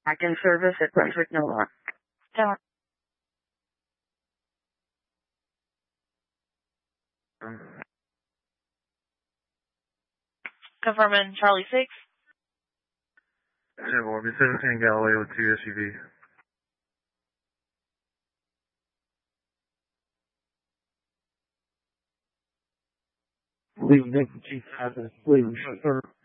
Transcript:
Back in service at Brunswick, NOLA. Tower. Confirming Charlie 6. Yeah, well, be 17 Galileo with 2 SUV. Leaving Chief Hazard, William Short.